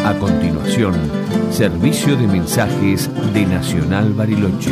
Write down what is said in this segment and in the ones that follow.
A continuación, servicio de mensajes de Nacional Bariloche.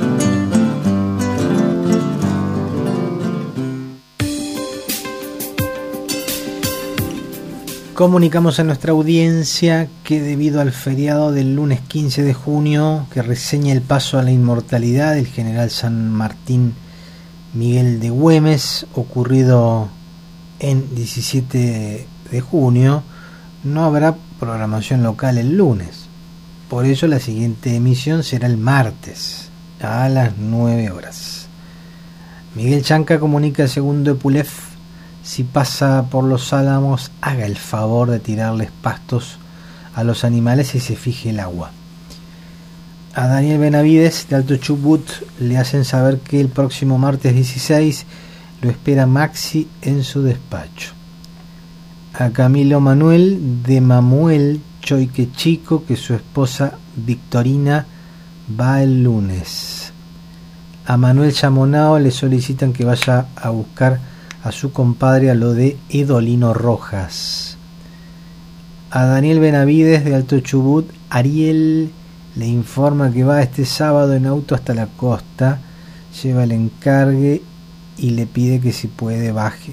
Comunicamos a nuestra audiencia que debido al feriado del lunes 15 de junio, que reseña el paso a la inmortalidad del general San Martín Miguel de Güemes, ocurrido en 17 de junio, no habrá programación local el lunes. Por ello la siguiente emisión será el martes a las 9 horas. Miguel Chanca comunica al segundo Epulef: si pasa por los Álamos, haga el favor de tirarles pastos a los animales y se fije el agua. A Daniel Benavides de Alto Chubut le hacen saber que el próximo martes 16 lo espera Maxi en su despacho. A Camilo Manuel de Mamuel Choique Chico que su esposa Victorina va el lunes. A Manuel Chamonao le solicitan que vaya a buscar a su compadre a lo de Edolino Rojas. A Daniel Benavides de Alto Chubut, Ariel le informa que va este sábado en auto hasta la costa, lleva el encargue y le pide que si puede baje.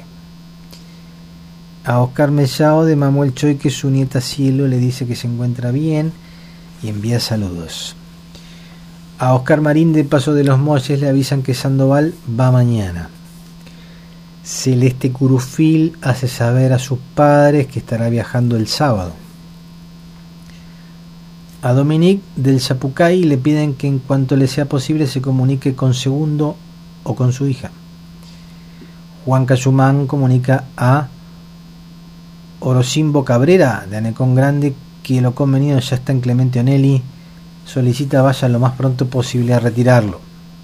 A Oscar Mellao de Manuel Choy que su nieta Cielo le dice que se encuentra bien y envía saludos. A Oscar Marín de Paso de los Molles le avisan que Sandoval va mañana. Celeste Curufil hace saber a sus padres que estará viajando el sábado. A Dominique del Zapucay le piden que en cuanto le sea posible se comunique con Segundo o con su hija. Juan Cayumán comunica a Orocimbo Cabrera de Anecón Grande que lo convenido ya está en Clemente Onelli, solicita vaya lo más pronto posible a retirarlo.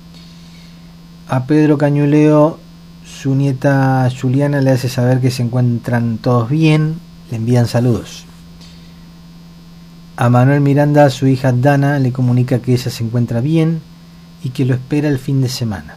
A Pedro Cañuleo su nieta Juliana le hace saber que se encuentran todos bien, le envían saludos. A Manuel Miranda, su hija Dana, le comunica que ella se encuentra bien y que lo espera el fin de semana.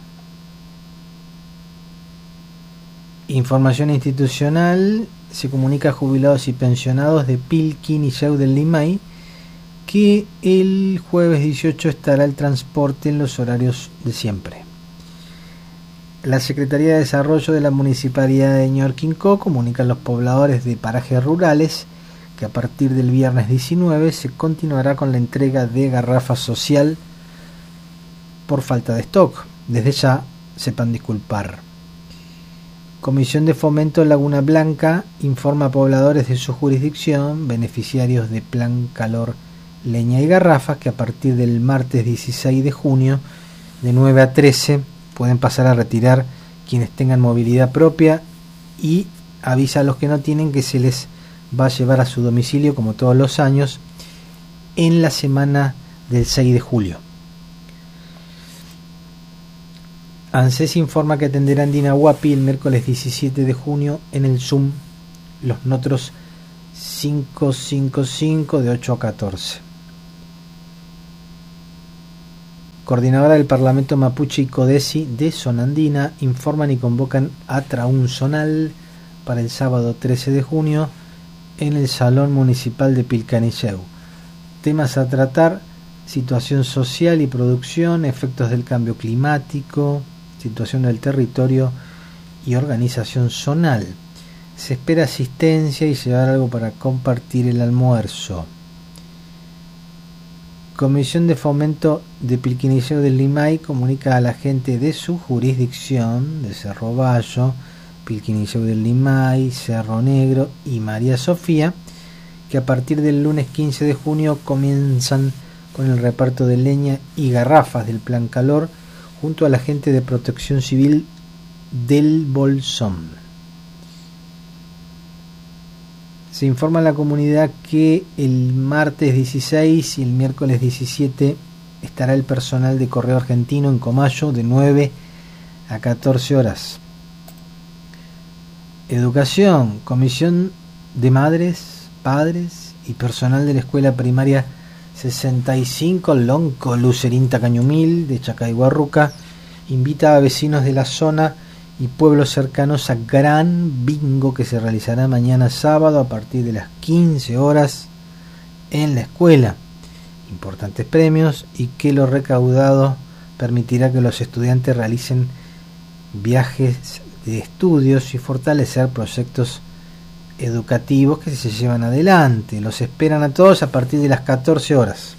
Información institucional: se comunica a jubilados y pensionados de Pilquín y Yeu del Limay que el jueves 18 estará el transporte en los horarios de siempre. La Secretaría de Desarrollo de la Municipalidad de Ñorquinco comunica a los pobladores de parajes rurales que a partir del viernes 19 se continuará con la entrega de garrafas social por falta de stock. Desde ya sepan disculpar. Comisión de Fomento Laguna Blanca informa a pobladores de su jurisdicción, beneficiarios de Plan Calor, Leña y Garrafas, que a partir del martes 16 de junio de 9 a 13 pueden pasar a retirar quienes tengan movilidad propia y avisa a los que no tienen que se les va a llevar a su domicilio como todos los años en la semana del 6 de julio. ANSES informa que atenderá en Dinahuapi el miércoles 17 de junio en el Zoom los Notros 555 de 8 a 14. Coordinadora del Parlamento Mapuche y Codesi de Zona Andina informan y convocan a Traún Zonal para el sábado 13 de junio en el Salón Municipal de Pilcanilleu. Temas a tratar: situación social y producción, efectos del cambio climático, situación del territorio y organización zonal. Se espera asistencia y llevar algo para compartir el almuerzo. Comisión de Fomento de Pilquinilleu del Limay comunica a la gente de su jurisdicción de Cerro Bayo, Pilquinilleu del Limay, Cerro Negro y María Sofía que a partir del lunes 15 de junio comienzan con el reparto de leña y garrafas del Plan Calor junto a la gente de Protección Civil del Bolsón. Se informa a la comunidad que el martes 16 y el miércoles 17 estará el personal de Correo Argentino en Comayo de 9 a 14 horas. Educación: Comisión de Madres, Padres y Personal de la Escuela Primaria 65 Lonco Lucerín Tacañumil de Chacaiguarruca invita a vecinos de la zona y pueblos cercanos a gran bingo que se realizará mañana sábado a partir de las 15 horas en la escuela, importantes premios, y que lo recaudado permitirá que los estudiantes realicen viajes de estudios y fortalecer proyectos educativos que se llevan adelante. Los esperan a todos a partir de las 14 horas.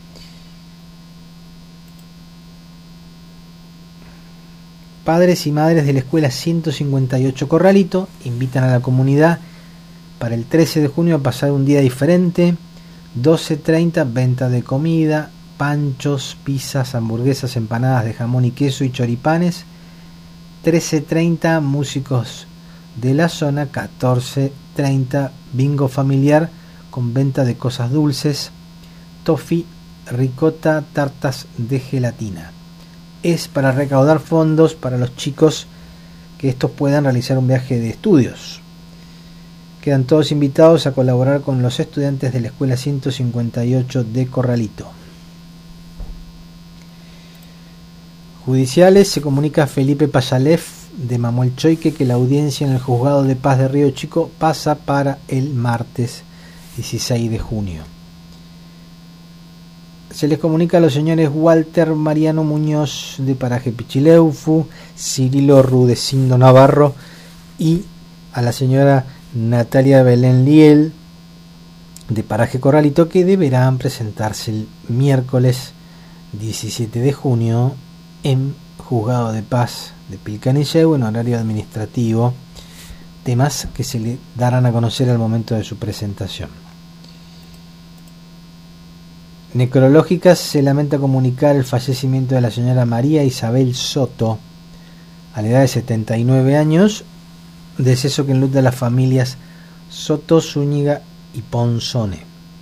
Padres y madres de la escuela 158 Corralito invitan a la comunidad para el 13 de junio a pasar un día diferente. 12:30, venta de comida, panchos, pizzas, hamburguesas, empanadas de jamón y queso y choripanes. 13:30, músicos de la zona. 14:30, bingo familiar con venta de cosas dulces, toffee, ricota, tartas de gelatina. Es para recaudar fondos para los chicos que estos puedan realizar un viaje de estudios. Quedan todos invitados a colaborar con los estudiantes de la escuela 158 de Corralito. Judiciales. Se comunica a Felipe Payalef de Mamuelchoique que la audiencia en el Juzgado de Paz de Río Chico pasa para el martes 16 de junio. Se les comunica a los señores Walter Mariano Muñoz de Paraje Pichileufu, Cirilo Rudecindo Navarro y a la señora Natalia Belén Liel de Paraje Corralito que deberán presentarse el miércoles 17 de junio en Juzgado de Paz de Pilcanilleu en horario administrativo, temas que se le darán a conocer al momento de su presentación. Necrológicas. Se lamenta comunicar el fallecimiento de la señora María Isabel Soto a la edad de 79 años, deceso que enluta a las familias Soto, Zúñiga y Ponzone.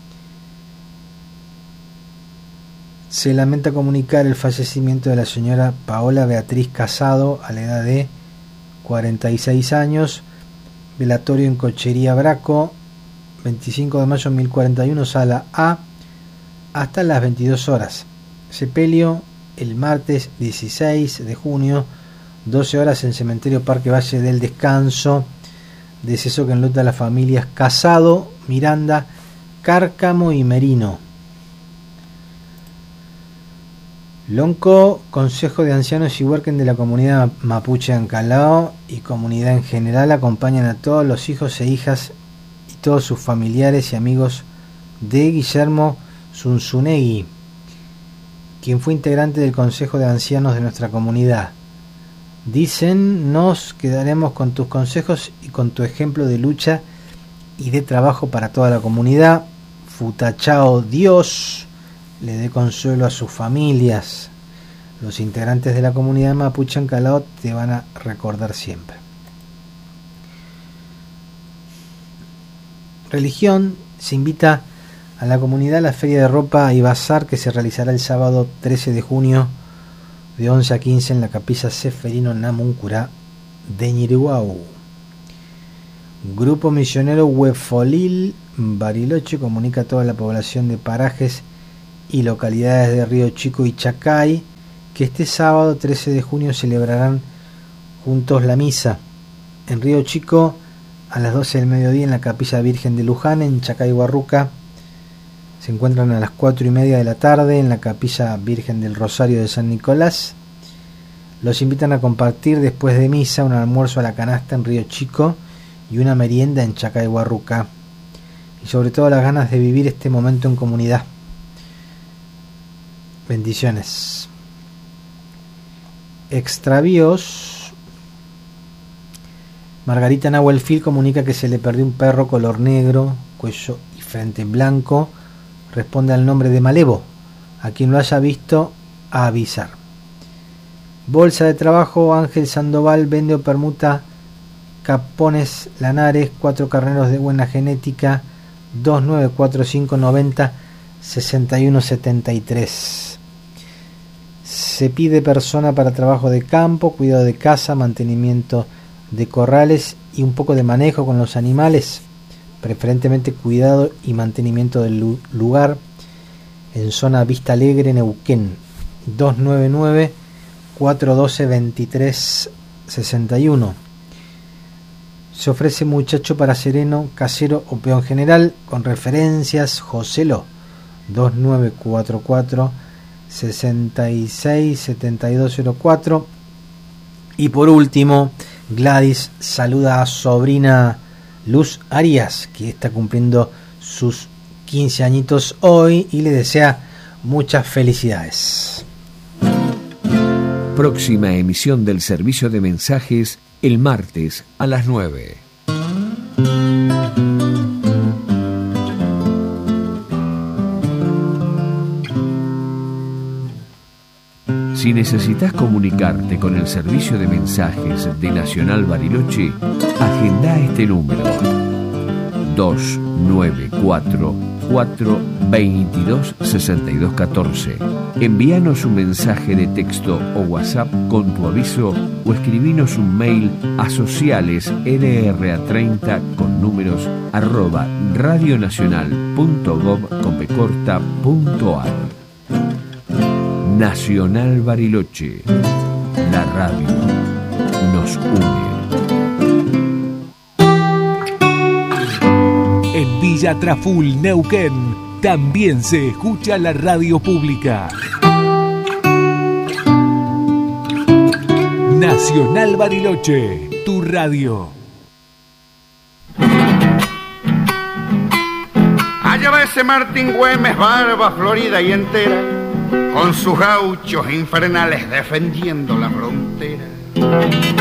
Se lamenta comunicar el fallecimiento de la señora Paola Beatriz Casado a la edad de 46 años, velatorio en Cochería Braco, 25 de mayo 1041, sala A, hasta las 22 horas. Sepelio el martes 16 de junio, 12 horas en Cementerio Parque Valle del Descanso, deceso que enluta a las familias Casado, Miranda, Cárcamo y Merino. Lonco. Consejo de Ancianos y Huerquen de la comunidad mapuche Ancalao y comunidad en general acompañan a todos los hijos e hijas y todos sus familiares y amigos de Guillermo Zunzunegui, quien fue integrante del Consejo de Ancianos de nuestra comunidad. Dicen: nos quedaremos con tus consejos y con tu ejemplo de lucha y de trabajo para toda la comunidad. Futachao Dios le dé consuelo a sus familias. Los integrantes de la comunidad mapuche Ancalao te van a recordar siempre. Religión. Se invita a la comunidad a la feria de ropa y bazar que se realizará el sábado 13 de junio de 11 a 15 en la capilla Seferino Namuncurá de Ñiriguau. Grupo Misionero Huefolil Bariloche comunica a toda la población de parajes y localidades de Río Chico y Chacay que este sábado 13 de junio celebrarán juntos la misa en Río Chico a las 12 del mediodía en la capilla Virgen de Luján. En Chacay Huarruca se encuentran a las 4:30 de la tarde en la capilla Virgen del Rosario de San Nicolás. Los invitan a compartir después de misa un almuerzo a la canasta en Río Chico y una merienda en Chacay Huarruca, y sobre todo las ganas de vivir este momento en comunidad. Bendiciones. Extravíos. Margarita Nahuelfil comunica que se le perdió un perro color negro, cuello y frente blanco. Responde al nombre de Malevo. A quien lo haya visto, a avisar. Bolsa de trabajo. Ángel Sandoval vende o permuta capones lanares, 4 carneros de buena genética, 294590 6173. Se pide persona para trabajo de campo, cuidado de casa, mantenimiento de corrales y un poco de manejo con los animales, preferentemente cuidado y mantenimiento del lugar, en zona Vista Alegre, Neuquén. 299 412 2361. Se ofrece muchacho para sereno, casero o peón general, con referencias José Lo, 2944 667204. Y por último, Gladys saluda a sobrina Luz Arias, que está cumpliendo sus 15 añitos hoy, y le desea muchas felicidades. Próxima emisión del servicio de mensajes el martes a las 9. Si necesitas comunicarte con el servicio de mensajes de Nacional Bariloche, agenda este número: 294-422-6214. Envíanos un mensaje de texto o WhatsApp con tu aviso, o escribinos un mail a socialeslra30 con números @radionacional.gov.ar. Nacional Bariloche, la radio nos une. En Villa Traful, Neuquén, también se escucha la radio pública. Nacional Bariloche, tu radio. Allá va ese Martín Güemes, barba florida y entera, con sus gauchos infernales defendiendo la frontera.